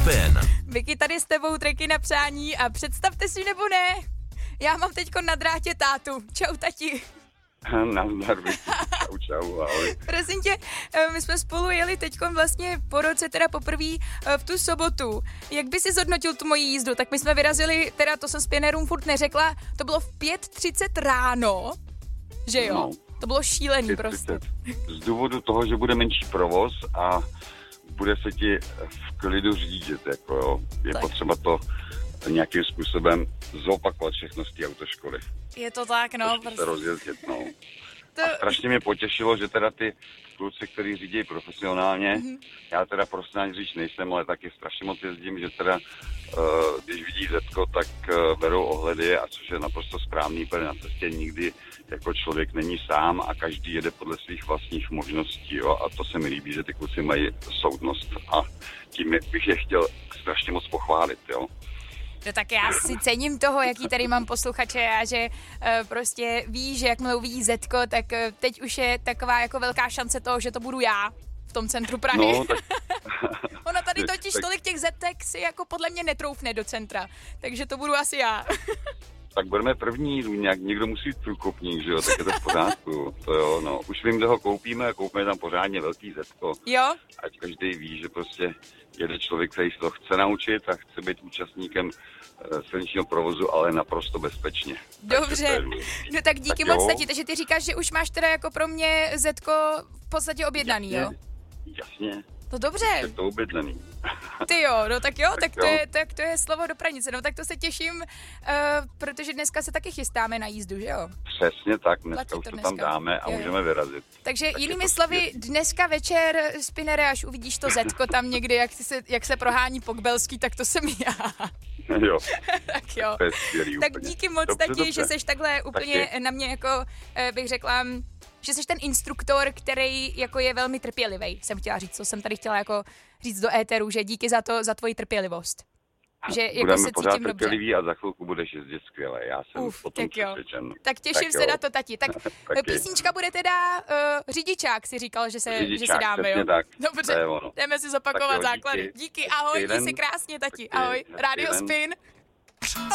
Spin. Vicky, tady s tebou tracky na přání a představte si nebo ne, já mám teďko na drátě tátu. Čau, tati. Nazdar, Vicky. Čau, ahoj. Prosím tě, my jsme spolu jeli teďkon vlastně po roce, teda poprvé v tu sobotu. Jak by si zhodnotil tu moji jízdu? Tak my jsme vyrazili, teda to jsem spinnerům furt neřekla, to bylo v 5:30 ráno, že jo? No. To bylo šílený 5:30. prostě. Z důvodu toho, že bude menší provoz a bude se ti v klidu řídit, jako jo. Je Tak. potřeba to nějakým způsobem zopakovat všechno z té autoškoly. Je to tak, no. Trošku se rozjezdit, no. To, A strašně mě potěšilo, že teda ty kluci, kteří řídí profesionálně, já teda profesionální řidič nejsem, ale taky strašně moc jezdím, že teda když vidí Zetko, tak berou ohledy, a což je naprosto správný, protože na cestě nikdy jako člověk není sám a každý jede podle svých vlastních možností, jo, a to se mi líbí, že ty kluci mají soudnost a tím bych je chtěl strašně moc pochválit, jo. No tak já si cením toho, jaký tady mám posluchače a že prostě ví, že jakmile uvidí Zetko, tak teď už je taková jako velká šance toho, že to budu já v tom centru Prahy. No, tak... Ono tady totiž tak- tolik těch Zetek si jako podle mě netroufne do centra, takže to budu asi já. Tak budeme první, někdo musí být průkopník, že jo, tak je to v pořádku, to jo, no. Už vím, kde ho koupíme a koupíme tam pořádně velký Zetko. Jo? Ať každý ví, že prostě jede člověk, který se to chce naučit a chce být účastníkem silničního provozu, ale naprosto bezpečně. Takže to Dobře, je důležitý. no tak díky Tak moc, jo. tati, takže ty říkáš, že už máš teda jako pro mě Zetko v podstatě objednaný, jo? Jasně, No dobře, je to obydlený. ty jo, no tak jo, tak jo. to je slovo do pranice, no tak to se těším, protože dneska se taky chystáme na jízdu, že jo? Přesně tak, dneska Platí už to to dneska. tam dáme a Jo, jo. můžeme vyrazit. Takže Tak je jinými to slovy, skvělý. dneska večer, Spinnere, až uvidíš to Zetko tam někdy, jak se prohání po Kbelský, tak to jsem já. Jo, Tak jo. to je skvělý Tak úplně. díky moc, Dobře, tati, dobře. že seš takhle úplně Taky. na mě jako, bych řekla, že seš ten instruktor, který jako je velmi trpělivý, jsem chtěla říct, co jsem tady chtěla jako říct do éteru, že díky za tvoji trpělivost. Že jako Budeme se pořád cítím dobře. trpěliví a za chvilku budeš jezdit skvěle. Já jsem o tom tak jo. přesvědčen. Tak těším se jo. na to, tati. Tak Taky. písnička bude teda řidičák, si říkal, že si Řidičák, dáme, jo? přesně tak. Dobře, To je ono. jdeme si zopakovat Tak jo, základy. díky. Díky, ahoj, Hezký měj se den. krásně, tati. Taky Ahoj, hezký Radio den. Spin.